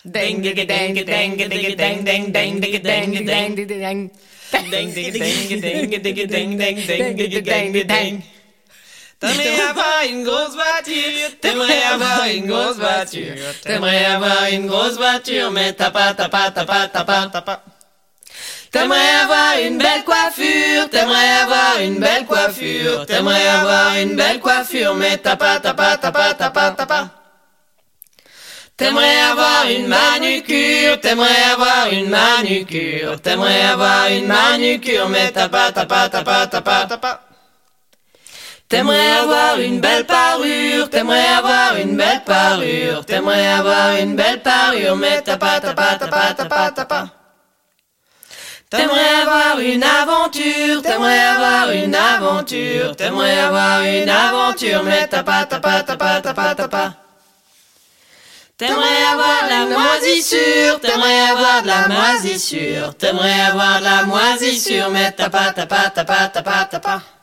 Ding digga dang dang digga dang dang dang digga dang dang dang dang digga dang digga dang dang dang digga dang dang. T'aimerais avoir une grosse voiture, t'aimerais avoir une grosse voiture, t'aimerais avoir une grosse voiture, mais t'as pas. T'aimerais avoir une belle coiffure, t'aimerais avoir une belle coiffure, t'aimerais avoir une belle coiffure, mais t'as pas. T'aimerais avoir une manucure, t'aimerais avoir une manucure, t'aimerais avoir une manucure, mais t'as pas. T'aimerais avoir une belle parure, t'aimerais avoir une belle parure, t'aimerais avoir une belle parure, mais t'as pas. T'aimerais avoir une aventure, t'aimerais avoir une aventure, t'aimerais avoir une aventure, mais t'as pas. T'aimerais avoir la moisissure, t'aimerais avoir de la moisissure, t'aimerais avoir de la moisissure, mais t'as pas.